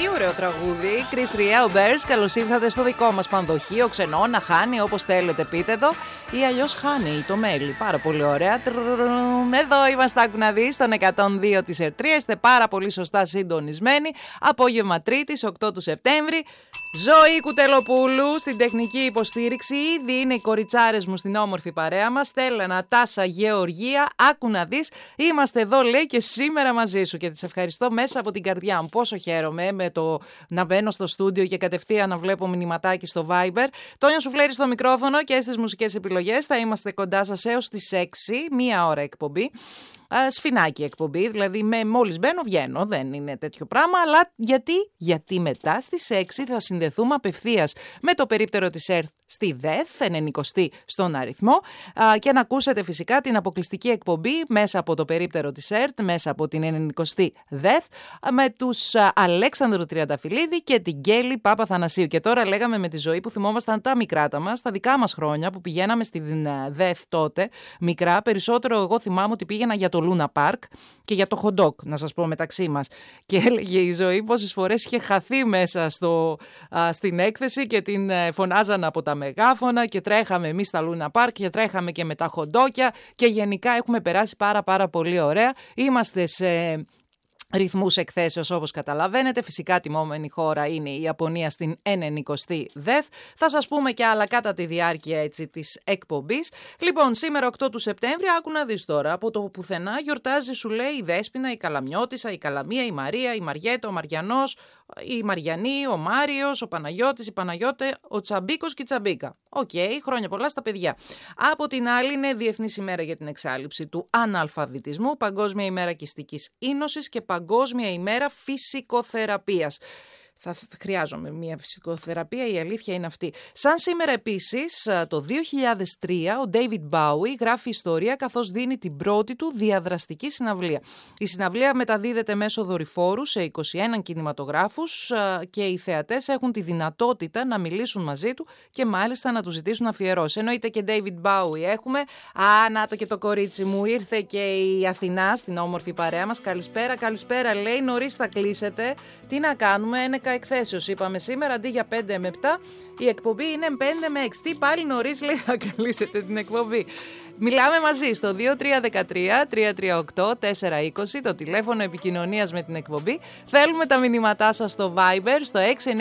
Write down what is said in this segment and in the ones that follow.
Τι ωραίο τραγούδι. Chris Rea, Bears, καλώς ήρθατε στο δικό μας πανδοχείο, ξενώνα, χάνι, όπως θέλετε πείτε το, ή αλλιώς χάνι ή το μέλι. Πάρα πολύ ωραία. Εδώ είμαστε, άκου να δεις, στον 102 της Ερτρία. Είστε πάρα πολύ σωστά συντονισμένοι. Απόγευμα Τρίτης, 8 του Σεπτέμβρη. Ζωή Κουτελοπούλου στην τεχνική υποστήριξη. Ήδη είναι οι κοριτσάρες μου στην όμορφη παρέα μας. Στέλλα, Νατάσα, Γεωργία. Άκου να δεις. Είμαστε εδώ, λέει, και σήμερα μαζί σου. Και τις ευχαριστώ μέσα από την καρδιά μου. Πόσο χαίρομαι με το να μπαίνω στο στούντιο και κατευθείαν να βλέπω μηνυματάκι στο Viber. Τόνια Σουφλέρη στο μικρόφωνο και στις μουσικές επιλογές. Θα είμαστε κοντά σας έως τις 6, μία ώρα εκπομπή. Σφινάκι εκπομπή, δηλαδή μόλις μπαίνω βγαίνω, δεν είναι τέτοιο πράγμα, αλλά γιατί μετά στις 6 θα συνδεθούμε απευθείας με το περίπτερο της ΕΡΤ στη ΔΕΘ, 90 στον αριθμό, και να ακούσετε φυσικά την αποκλειστική εκπομπή μέσα από το περίπτερο της ΕΡΤ, μέσα από την 90 ΔΕΘ, με τους Αλέξανδρο Τριανταφυλλίδη και την Γκέλη Παπαθανασίου. Και τώρα λέγαμε με τη Ζωή που θυμόμασταν τα μικράτα μας, τα δικά μας χρόνια που πηγαίναμε στην ΔΕΘ τότε, μικρά, περισσότερο εγώ θυμάμαι ότι πήγαινα για το Λούνα Πάρκ και για το χοντόκ, να σας πω μεταξύ μας. Και έλεγε η Ζωή πόσες φορές είχε χαθεί μέσα στην έκθεση και την φωνάζαν από τα μεγάφωνα και τρέχαμε εμείς στα Λούνα Πάρκ και τρέχαμε και με τα χοντόκια και γενικά έχουμε περάσει πάρα πολύ ωραία. Είμαστε σε ρυθμούς εκθέσεως όπως καταλαβαίνετε. Φυσικά τιμόμενη χώρα είναι η Ιαπωνία στην 90η ΔΕΘ. Θα σας πούμε και άλλα κατά τη διάρκεια έτσι της εκπομπής. Λοιπόν, σήμερα 8 του Σεπτέμβρη, άκου να δεις τώρα, από το πουθενά γιορτάζει, σου λέει, η Δέσποινα, η Καλαμιώτισσα, η Καλαμία, η Μαρία, η Μαριέτα, ο Μαριανός, η Μαριανή, ο Μάριος, ο Παναγιώτης, η Παναγιώτε, ο Τσαμπίκος και η Τσαμπίκα. Οκ, χρόνια πολλά στα παιδιά. Από την άλλη είναι Διεθνής ημέρα για την εξάλληψη του αναλφαβητισμού, Παγκόσμια ημέρα κιστικής ίνωσης και Παγκόσμια ημέρα φυσικοθεραπείας. Θα χρειάζομαι μια φυσικοθεραπεία, η αλήθεια είναι αυτή. Σαν σήμερα επίσης, το 2003, ο David Bowie γράφει ιστορία καθώς δίνει την πρώτη του διαδραστική συναυλία. Η συναυλία μεταδίδεται μέσω δορυφόρου σε 21 κινηματογράφους και οι θεατές έχουν τη δυνατότητα να μιλήσουν μαζί του και μάλιστα να του ζητήσουν αφιερώσεις. Εννοείται και David Bowie έχουμε. Να το και το κορίτσι μου, ήρθε και η Αθηνά στην όμορφη παρέα μας. Καλησπέρα, λέει, νωρίς θα κλείσετε. Τι να κάνουμε, εκθέσεως είπαμε σήμερα, αντί για 5 με 7 η εκπομπή είναι 5 με 6. Τι πάλι νωρίς, λέει, θα κλείσετε την εκπομπή. Μιλάμε μαζί στο 2313-338-420, το τηλέφωνο επικοινωνίας με την εκπομπή. Θέλουμε τα μηνύματά σας στο Viber στο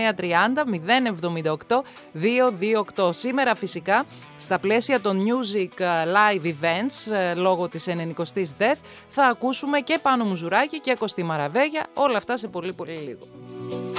6930-078-228. Σήμερα φυσικά στα πλαίσια των Music Live Events λόγω της 90ης ΔΕΘ θα ακούσουμε και Πάνο Μουζουράκη και Κωστή Μαραβέγια, όλα αυτά σε πολύ λίγο.